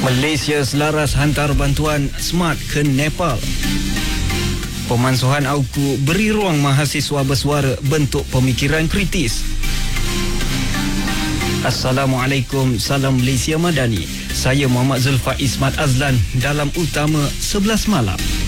Malaysia selaras hantar bantuan smart ke Nepal. Pemansuhan AUKU beri ruang mahasiswa bersuara bentuk pemikiran kritis. Assalamualaikum, salam Malaysia Madani. Saya Muhammad Zulfa Ismat Azlan dalam Utama 11 Malam.